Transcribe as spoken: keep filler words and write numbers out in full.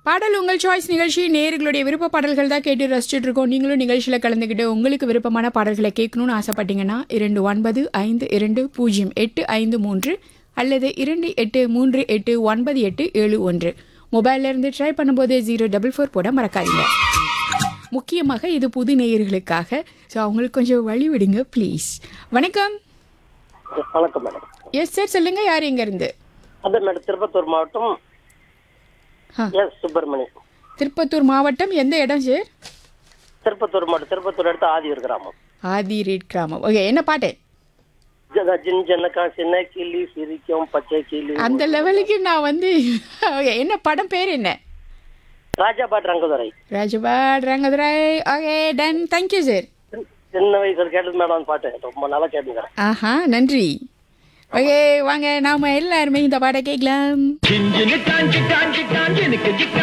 பாடல் உங்கள் சாய்ஸ் நிகழ்ச்சி நேயர்களுடைய விருப்ப பாடல்கள் தான் கேட்டு ரசிச்சுட்டு இருக்கோம். நீங்களும் நிகழ்ச்சியில் கலந்துக்கிட்டு உங்களுக்கு விருப்பமான பாடல்களை கேட்கணும்னு ஆசைப்பட்டீங்கன்னா இரண்டு ஒன்பது ஐந்து இரண்டு பூஜ்ஜியம் எட்டு ஐந்து மூன்று அல்லது இரண்டு எட்டு மூன்று எட்டு ஒன்பது எட்டு ஏழு ஒன்று மொபைல்ல இருந்து ட்ரை பண்ணும்போது ஜீரோ டபுள் ஃபோர் போட மறக்காதீங்க. முக்கியமாக இது புது நேயர்களுக்காக. ஸோ அவங்களுக்கு கொஞ்சம் வழி விடுங்க ப்ளீஸ். வணக்கம். வணக்கம் மேடம். எஸ் சார், சொல்லுங்க. யார் எங்க இருந்து? அதான் மேடம், திருப்பத்தூர் மாவட்டம். எஸ் சுப்பிரமணி. திருப்பத்தூர் மாவட்டம் எந்த இடம் சார்? திருப்பத்தூர் மாவட்டம், திருப்பத்தூர் அடுத்து ஆதியூர் கிராமம். ஆதிரேட் கிராமம். ஓகே, என்ன பாட்டு? ஜின்ஜனக்கா சின்ன கிளி சிரிக்கும் பச்சை கிளி. அந்த லெவலுக்கு நான் வந்து ஓகே, என்ன படம் பேர் என்ன? ராஜாபாட் Rangadurai. Rajapart Rangadurai. Okay, ton. Thank you sir. சின்ன வயசுல கேட்டது மேடம் பாட்டு, ரொம்ப நாளா கேட்டுக்கிறேன். ஆஹா, நன்றி. ஓகே, வாங்க நாம எல்லாருமே இந்த பாட்டை கேட்கலாம்.